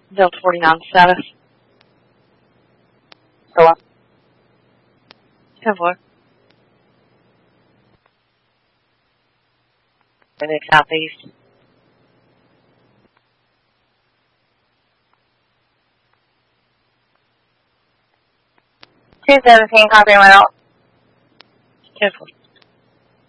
Delta 49 status. Hello? 10-4. Phoenix Southeast. 217, copy my out. 10-4.